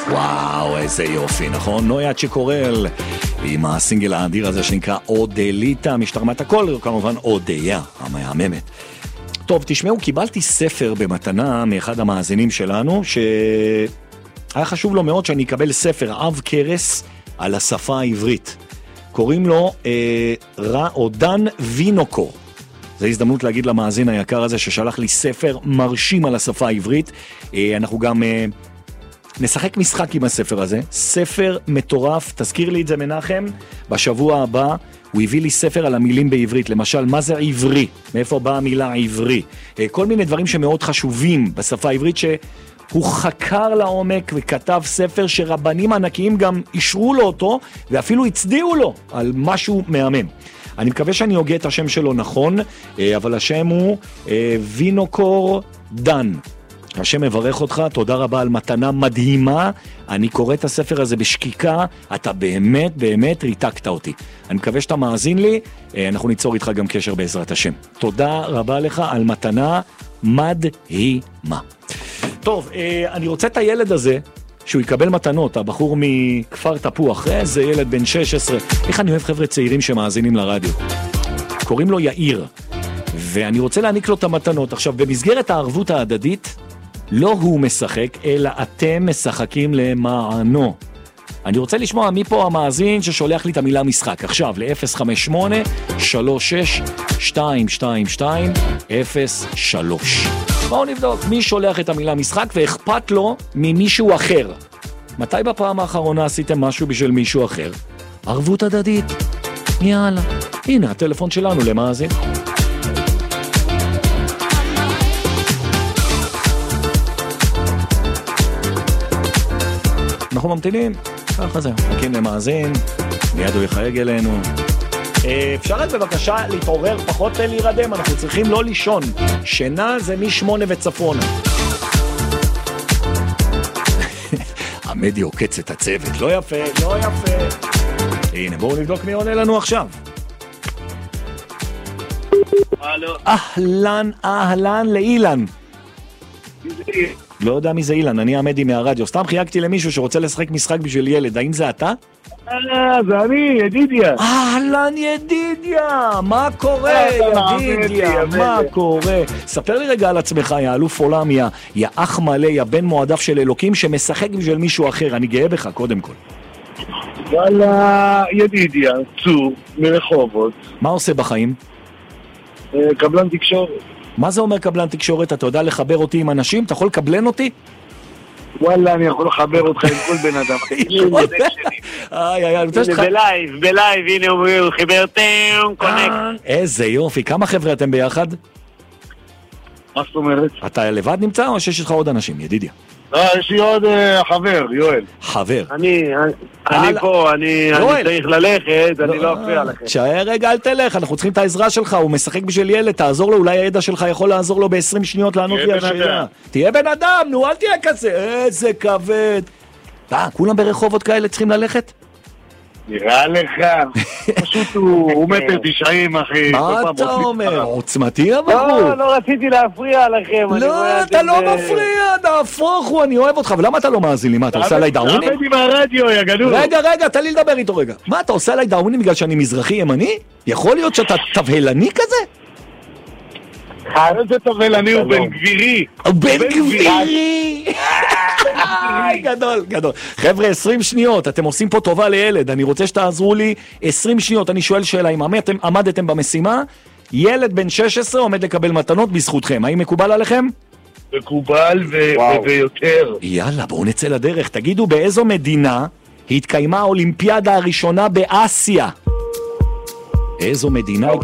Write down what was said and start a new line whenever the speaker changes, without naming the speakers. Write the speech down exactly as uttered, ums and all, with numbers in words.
וואו, איזה יופי, נכון? נויה צ'קורל עם הסינגל האדיר הזה שנקרא אודליטה, משתרמת הכל, כמובן אודיה, המהממת. טוב, תשמעו, קיבלתי ספר במתנה מאחד המאזינים שלנו, שהיה חשוב לו מאוד שאני אקבל ספר עב קרס על השפה העברית. קוראים לו אה, רע, או דן וינוקור. זו הזדמנות להגיד למאזין היקר הזה ששלח לי ספר מרשים על השפה העברית. אה, אנחנו גם אה, נשחק משחק עם הספר הזה. ספר מטורף, תזכיר לי את זה מנחם, בשבוע הבא הוא הביא לי ספר על המילים בעברית, למשל, מה זה עברי? מאיפה באה המילה עברי? אה, כל מיני דברים שמאוד חשובים בשפה העברית שהוא חקר לעומק וכתב ספר שרבנים ענקיים גם אישרו לו אותו ואפילו הצדיעו לו על משהו מהמם. אני מקווה שאני הוגה את השם שלו נכון, אבל השם הוא וינוקור דן. השם מברך אותך, תודה רבה על מתנה מדהימה. אני קורא את הספר הזה בשקיקה, אתה באמת באמת ריתקת אותי. אני מקווה שאתה מאזין לי, אנחנו ניצור איתך גם קשר בעזרת השם. תודה רבה לך על מתנה מדהימה. טוב, אני רוצה את הילד הזה שהוא יקבל מתנות, הבחור מכפר תפוח, איזה ילד בן שש עשרה, איך אני אוהב חבר'ה צעירים שמאזינים לרדיו. קוראים לו יאיר, ואני רוצה להעניק לו את המתנות. עכשיו, במסגרת הערבות ההדדית, לא הוא משחק, אלא אתם משחקים למענו. אני רוצה לשמוע מי פה המאזין ששולח לי את המילה משחק. עכשיו, ל-אפס חמש שמונה שלוש שש שתיים שתיים שתיים אפס שלוש. בואו נבדוק מי שולח את המילה משחק ואכפת לו ממישהו אחר. מתי בפעם האחרונה עשיתם משהו בשביל מישהו אחר? ערבות הדדית. יאללה. הנה הטלפון שלנו למאזין. אנחנו ממתינים. ככה זה. נקים למאזין. מיד הוא יחייג אלינו. אפשר רק בבקשה להתעורר, פחות להירדם, אנחנו צריכים לא לישון. שינה זה משמונה וצפונה. המדיה עוקץ את הצוות, לא יפה, לא יפה. הנה, בואו נבדוק מי עונה לנו עכשיו.
הלו.
אהלן, אהלן לאילן. לא יודע מי זה אילן, אני עמדי מהרדיו. סתם חייגתי למישהו שרוצה לשחק משחק בשביל ילד, האם זה אתה?
אה, זה אני, ידידיה.
אהלן ידידיה, מה קורה ידידיה, מה קורה? ספר לי רגע על עצמך, יא אלוף עולם, יא, יא אח מלא, יא בן מועדף של אלוקים שמשחק בשביל מישהו אחר, אני גאה בך קודם כל.
וואלה, ידידיה, צור, מרחובות.
מה עושה בחיים?
קבלן תקשורת.
מה זה אומר קבלן תקשורת? אתה יודע לחבר אותי עם אנשים? אתה יכול לקבלן אותי?
וואלה, אני יכול לחבר אותך עם כל בן אדם.
איי, איי, איי.
בלייב, בלייב, הנה הוא חיבר טאום, קונקט.
איזה יופי, כמה חבר'ה אתם ביחד?
מה זאת אומרת?
אתה לבד נמצא או שיש לך עוד אנשים, ידידיה?
לא, יש לי עוד חבר, יואל.
חבר.
אני, אני פה, אני צריך ללכת, אני לא אפריע לכם.
תשאר רגע, אל תלך, אנחנו צריכים את העזרה שלך, הוא משחק בשביל ילד, תעזור לו, אולי הידע שלך יכול לעזור לו ב-עשרים שניות לענות לי על השאלה. תהיה בן אדם, נו, אל תהיה כזה, איזה כבד. אה, כולם ברחובות כאלה צריכים ללכת?
נראה לך, פשוט הוא מטר תשעים, אחי.
מה אתה אומר? עוצמתי הבחור.
לא, לא רציתי להפריע לכם.
לא, אתה לא מפריע, תהפוך הוא, אני אוהב אותך, ולמה אתה לא מאזין לי? מה, אתה עושה עליי דאונים?
תעבד עם הרדיו, יא גדול.
רגע, רגע, תן לי לדבר איתו רגע. מה, אתה עושה עליי דאונים בגלל שאני מזרחי ימני? יכול להיות שאתה תבהלני כזה?
איזה תבהלני הוא בן גבירי.
הוא בן גבירי. גדול, גדול. חבר'ה, עשרים שניות, אתם עושים פה טובה לילד, אני רוצה שתעזרו לי. עשרים שניות, אני שואל שאלה, אם עמדתם במשימה, ילד בן שש עשרה עומד לקבל מתנות בזכותכם, האם מקובל עליכם?
מקובל ויותר.
יאללה, בואו נצא לדרך. תגידו, באיזו מדינה התקיימה האולימפיאדה הראשונה באסיה? איזו מדינה